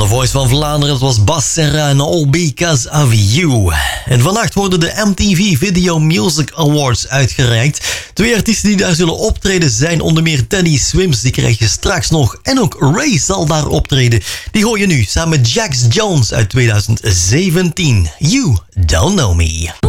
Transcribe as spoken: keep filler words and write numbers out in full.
The Voice van Vlaanderen, dat was Bas Serra en All Because of You. En vannacht worden de M T V Video Music Awards uitgereikt. Twee artiesten die daar zullen optreden zijn onder meer Teddy Swims, die krijg je straks nog. En ook Ray zal daar optreden. Die hoor je nu samen met Jax Jones uit twintig zeventien. You Don't Know Me.